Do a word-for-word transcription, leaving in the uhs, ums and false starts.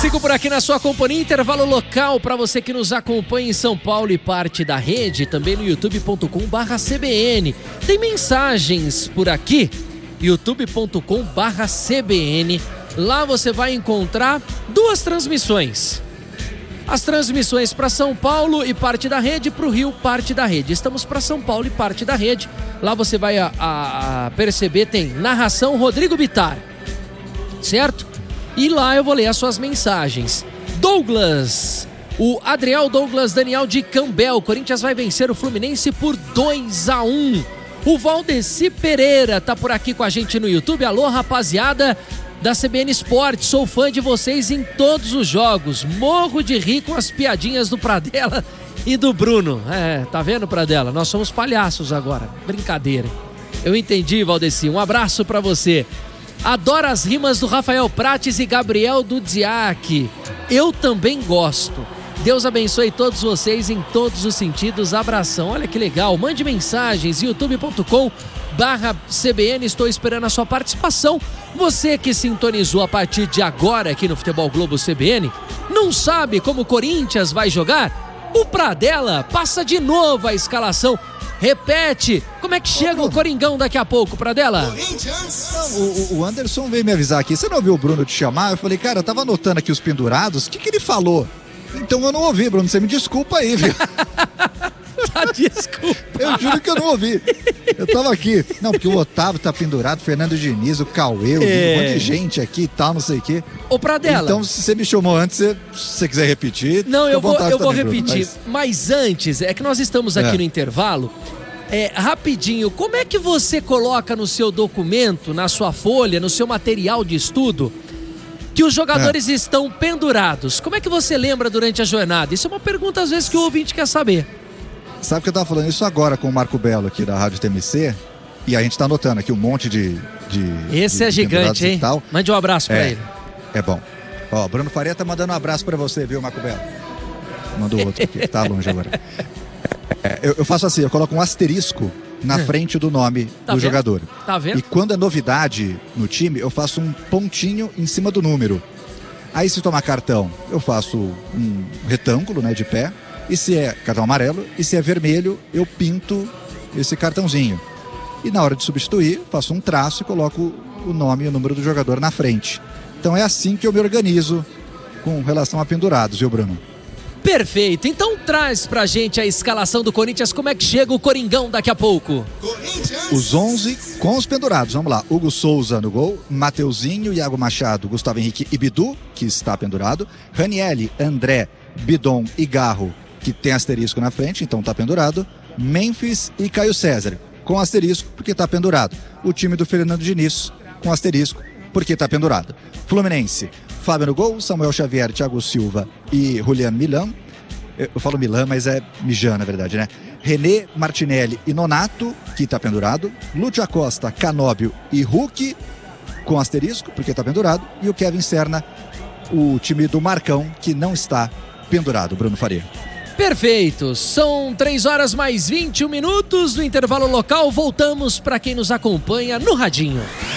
Sigo por aqui na sua companhia, intervalo local para você que nos acompanha em São Paulo e parte da rede, também no youtube ponto com barra C B N. Tem mensagens por aqui, youtube ponto com barra C B N. Lá você vai encontrar duas transmissões. As transmissões para São Paulo e parte da rede, para o Rio, parte da rede. Estamos para São Paulo e parte da rede. Lá você vai a, a, a perceber, tem narração Rodrigo Bittar, certo? E lá eu vou ler as suas mensagens. Douglas, o Adriel Douglas Daniel de Cambel. O Corinthians vai vencer o Fluminense por dois a um. O Valdeci Pereira tá por aqui com a gente no YouTube. Alô, rapaziada da C B N Esporte. Sou fã de vocês em todos os jogos. Morro de rir com as piadinhas do Pradella e do Bruno. É, tá vendo, Pradella? Nós somos palhaços agora. Brincadeira. Eu entendi, Valdeci. Um abraço pra você. Adoro as rimas do Rafael Prates e Gabriel Dudziak. Eu também gosto. Deus abençoe todos vocês em todos os sentidos. Abração. Olha que legal. Mande mensagens. youtube ponto com barra C B N. Estou esperando a sua participação. Você que sintonizou a partir de agora aqui no Futebol Globo C B N, não sabe como o Corinthians vai jogar? O Pradella passa de novo a escalação. Repete, como é que chega o Coringão daqui a pouco, Pradella? O, o Anderson veio me avisar aqui. Você não ouviu o Bruno te chamar? Eu falei, cara, eu tava anotando aqui os pendurados. O que que ele falou? Então eu não ouvi, Bruno. Você me desculpa aí, viu? Tá, desculpa. Eu juro que eu não ouvi. Eu tava aqui. Não, porque o Otávio tá pendurado, o Fernando Diniz, o Cauê, o é. um monte de gente aqui e tal, não sei o quê. Ô, Pradella. Então, se você me chamou antes, se você quiser repetir... Não, eu vou, eu vou repetir. Bruno, mas... mas antes, é que nós estamos aqui é. no intervalo. É, rapidinho, como é que você coloca no seu documento, na sua folha, no seu material de estudo, que os jogadores é. estão pendurados? Como é que você lembra durante a jornada? Isso é uma pergunta, às vezes, que o ouvinte quer saber. Sabe que eu tava falando isso agora com o Marco Belo aqui da Rádio T M C, e a gente tá anotando aqui um monte de... de Esse de, é gigante, hein? Tal. Mande um abraço pra é, ele. É bom. Ó, Bruno Faria tá mandando um abraço pra você, viu, Marco Belo? Mandou outro aqui, tá longe agora. É, eu, eu faço assim, eu coloco um asterisco na frente do nome tá do vendo? jogador. Tá vendo? E quando é novidade no time, eu faço um pontinho em cima do número. Aí se tomar cartão, eu faço um retângulo, né, de pé. E se é cartão amarelo, e se é vermelho, eu pinto esse cartãozinho. E na hora de substituir, faço um traço e coloco o nome e o número do jogador na frente. Então é assim que eu me organizo com relação a pendurados, viu, Bruno? Perfeito, então traz pra gente a escalação do Corinthians, como é que chega o Coringão daqui a pouco. Os onze com os pendurados, vamos lá. Hugo Souza no gol, Mateuzinho, Iago Machado, Gustavo Henrique e Bidu, que está pendurado. Ranielli, André, Bidon e Garro, que tem asterisco na frente, então está pendurado. Memphis e Caio César, com asterisco, porque está pendurado. O time do Fernando Diniz, com asterisco, porque está pendurado. Fluminense, Fábio no gol, Samuel Xavier, Thiago Silva e Juliano Milan. Eu falo Milan, mas é Mijan, na verdade, né? René, Martinelli e Nonato, que está pendurado. Lúcio Acosta, Canóbio e Hulk, com asterisco, porque está pendurado. E o Kevin Serna, o time do Marcão, que não está pendurado. Bruno Faria. Perfeito, são três horas mais vinte e um minutos do intervalo local. Voltamos para quem nos acompanha no radinho.